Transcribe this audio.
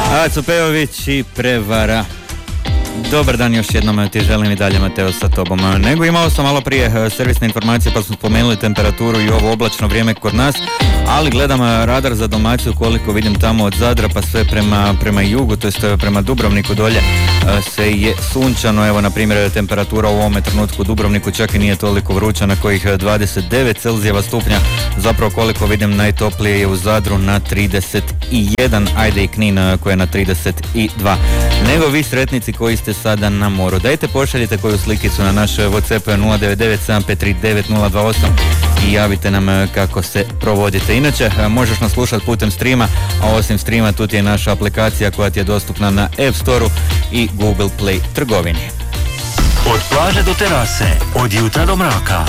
Aco Pejović i Prevara. Dobar dan, još jednom ti želim i dalje, Mateo, sa tobom. Nego imao sam malo prije servisne informacije pa smo spomenuli temperaturu i ovo oblačno vrijeme kod nas, ali gledam radar za Dalmaciju, koliko vidim tamo od Zadra pa sve prema jugu, to jest prema Dubrovniku dolje se je sunčano. Evo, na primjer, temperatura u ovome trenutku u Dubrovniku čak i nije toliko vruća, na kojih 29 Celzijeva stupnja, zapravo koliko vidim najtoplije je u Zadru na 31, ajde i Knin koji je na 32. Nego vi sretnici koji ste sada na moru, dajte pošaljite koju slikicu na naš WhatsApp 099753998 i javite nam kako se provodite. Inače, možeš nas slušati putem streama, a osim streama tu ti je naša aplikacija koja ti je dostupna na App Store-u i Google Play trgovini. Od plaže do terase, od jutra do mraka.